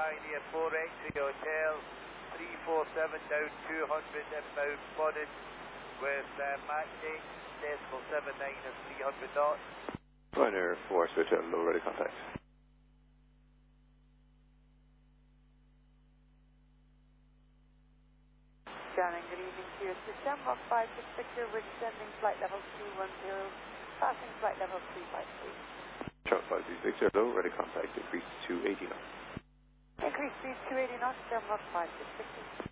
Pioneer 4 X-ray Hotel, 347 down 200 inbound spotted with Mach 8, decimal 79 and 300 knots. Pioneer 4 X-ray Hotel, low ready contact. Scanning, good evening to your system. Rock 566 Victor, we're descending flight level 210, passing flight level 353. Charles 536 Victor, low ready contact, increase to 80 knots. Increase speed to 80 knots, Rock 566.